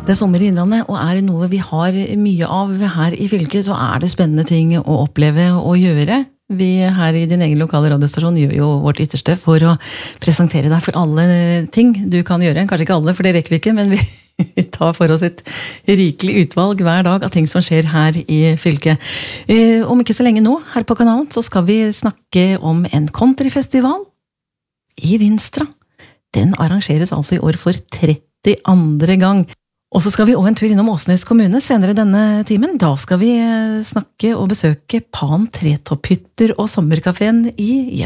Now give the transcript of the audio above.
Det sommer I Innlandet, og det noe vi har mye av her I fylket, så det spennende ting å oppleve og gjøre. Vi her I din egen lokale radiostasjon gjør jo vårt ytterste for å presentere deg for alle ting du kan gjøre. Kanskje ikke alle, for det rekker vi ikke, men vi tar for oss et rikelig utvalg hver dag av ting som skjer her I fylket. Om ikke så lenge nå, her på kanalen, så skal vi snakke om en countryfestival I Vinstra. Den arrangeres altså I år for 32. gang. Og så skal vi også en tur innom Åsnes kommune senere denne timen. Da skal vi snakke og besøke Pan Tretopphytter og sommerkaféen I